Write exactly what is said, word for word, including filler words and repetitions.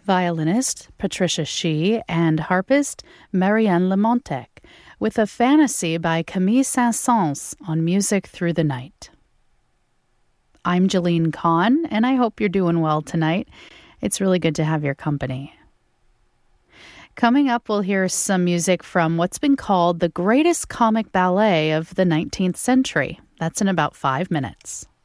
violinist Patricia Shih and harpist Marianne Lamontec, with a fantasy by Camille Saint-Saëns on Music Through the Night. I'm Jeline Kahn, and I hope you're doing well tonight. It's really good to have your company. Coming up, we'll hear some music from what's been called the greatest comic ballet of the nineteenth century. That's in about five minutes.